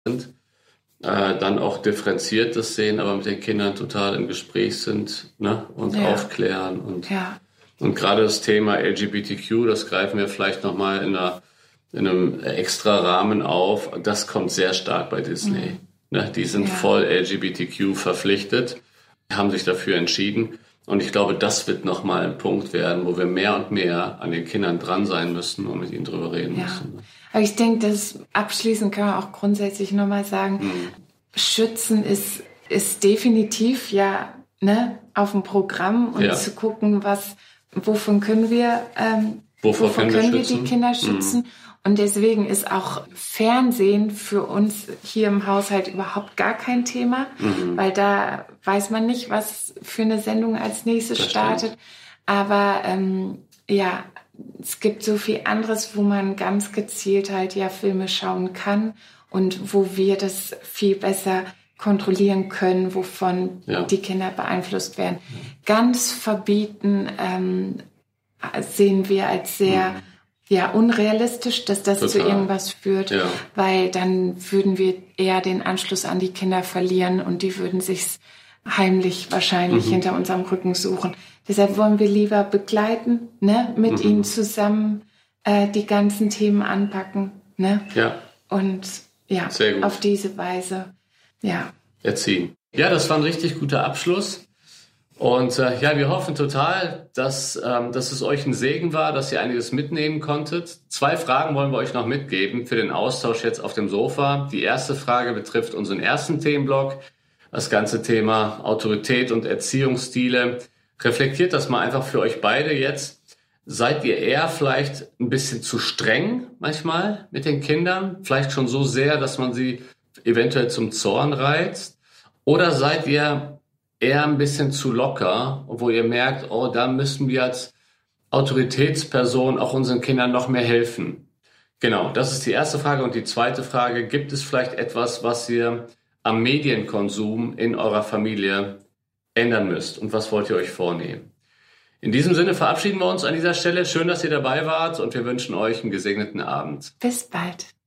sind, dann auch differenziert das sehen, aber mit den Kindern total im Gespräch sind, ne? Und aufklären. Und gerade das Thema LGBTQ, das greifen wir vielleicht nochmal in einem extra Rahmen auf. Das kommt sehr stark bei Disney. Ne? Die sind voll LGBTQ verpflichtet, haben sich dafür entschieden. Und ich glaube, das wird nochmal ein Punkt werden, wo wir mehr und mehr an den Kindern dran sein müssen und mit ihnen drüber reden müssen. Aber ich denke, dass abschließend kann man auch grundsätzlich nochmal sagen, Schützen ist definitiv auf dem Programm und zu gucken, wovon können wir die Kinder schützen. Und deswegen ist auch Fernsehen für uns hier im Haushalt überhaupt gar kein Thema, weil da weiß man nicht, was für eine Sendung als nächstes startet. Aber es gibt so viel anderes, wo man ganz gezielt halt Filme schauen kann und wo wir das viel besser kontrollieren können, wovon die Kinder beeinflusst werden. Ganz verbieten sehen wir als sehr unrealistisch, dass das zu irgendwas führt, weil dann würden wir eher den Anschluss an die Kinder verlieren und die würden sich heimlich wahrscheinlich hinter unserem Rücken suchen. Deshalb wollen wir lieber begleiten, mit ihnen zusammen die ganzen Themen anpacken, und auf diese Weise, erziehen. Ja, das war ein richtig guter Abschluss. Und wir hoffen total, dass es euch ein Segen war, dass ihr einiges mitnehmen konntet. 2 Fragen wollen wir euch noch mitgeben für den Austausch jetzt auf dem Sofa. Die erste Frage betrifft unseren ersten Themenblock, das ganze Thema Autorität und Erziehungsstile. Reflektiert das mal einfach für euch beide jetzt. Seid ihr eher vielleicht ein bisschen zu streng manchmal mit den Kindern? Vielleicht schon so sehr, dass man sie eventuell zum Zorn reizt? Oder seid ihr eher ein bisschen zu locker, wo ihr merkt, da müssen wir als Autoritätsperson auch unseren Kindern noch mehr helfen? Genau, das ist die erste Frage. Und die zweite Frage, gibt es vielleicht etwas, was ihr am Medienkonsum in eurer Familie ändern müsst? Und was wollt ihr euch vornehmen? In diesem Sinne verabschieden wir uns an dieser Stelle. Schön, dass ihr dabei wart und wir wünschen euch einen gesegneten Abend. Bis bald.